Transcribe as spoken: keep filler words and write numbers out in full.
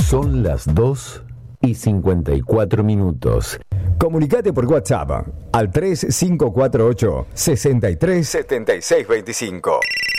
Son las dos y cincuenta y cuatro minutos. Comunicate por WhatsApp al tres cinco cuatro ocho, seis tres siete seis dos cinco.